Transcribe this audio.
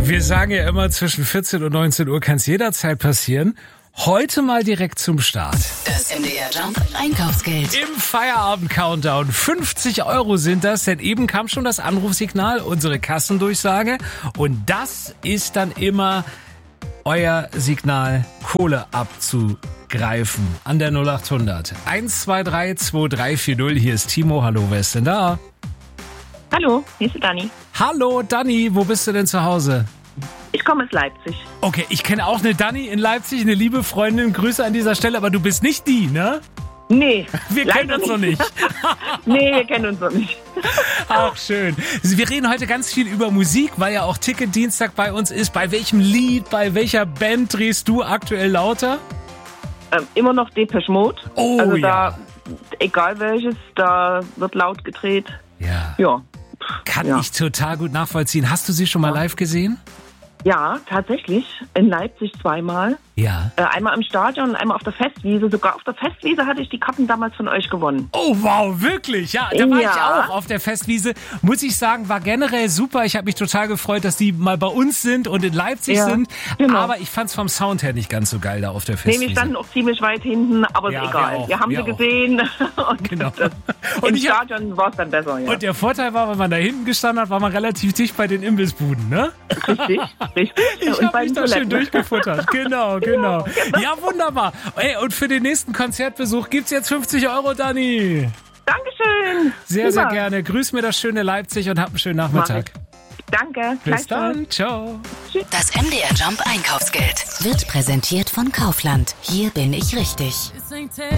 Wir sagen ja immer, zwischen 14 und 19 Uhr kann es jederzeit passieren. Heute mal direkt zum Start. Das MDR Jump Einkaufsgeld. Im Feierabend-Countdown. 50 € sind das, denn eben kam schon das Anrufsignal, unsere Kassendurchsage. Und das ist dann immer euer Signal, Kohle abzugreifen. An der 0800 123 2340. Hier ist Timo. Hallo, wer ist denn da? Hallo, hier ist Dani. Hallo, Dani. Wo bist du denn zu Hause? Ich komme aus Leipzig. Okay, ich kenne auch eine Dani in Leipzig, eine liebe Freundin. Grüße an dieser Stelle, aber du bist nicht die, ne? Nee. Wir kennen uns noch nicht. Nee, wir kennen uns noch nicht. Ach, schön. Wir reden heute ganz viel über Musik, weil ja auch Ticket-Dienstag bei uns ist. Bei welchem Lied, bei welcher Band drehst du aktuell lauter? Immer noch Depeche Mode. Oh, also ja. Da, egal welches, da wird laut gedreht. Ja. Ja. Kann ich total gut nachvollziehen. Hast du sie schon mal live gesehen? Ja, tatsächlich. In Leipzig zweimal. Ja. Einmal im Stadion und einmal auf der Festwiese. Sogar auf der Festwiese hatte ich die Karten damals von euch gewonnen. Oh, wow, wirklich? Ja, da war Ja. ich auch auf der Festwiese. Muss ich sagen, war generell super. Ich habe mich total gefreut, dass die mal bei uns sind und in Leipzig sind. Genau. Aber ich fand's vom Sound her nicht ganz so geil da auf der Festwiese. Nee, wir standen auch ziemlich weit hinten, aber Ja, ist egal. wir auch. Wir haben Wir sie auch. gesehen. Und Genau. Im Und ich hab- Stadion war es dann besser, ja. Und der Vorteil war, wenn man da hinten gestanden hat, war man relativ dicht bei den Imbissbuden, ne? Richtig, richtig. Ich Und habe bei mich den da schön Toiletten. durchgefuttert. Genau. Ja, wunderbar. Ey, und für den nächsten Konzertbesuch gibt's jetzt 50 €, Dani. Dankeschön. Sehr, sehr Prima. gerne. Grüß mir das schöne Leipzig und hab einen schönen Nachmittag. Danke. Bis Gleichfalls. dann. Ciao. Das MDR Jump Einkaufsgeld wird präsentiert von Kaufland. Hier bin ich richtig.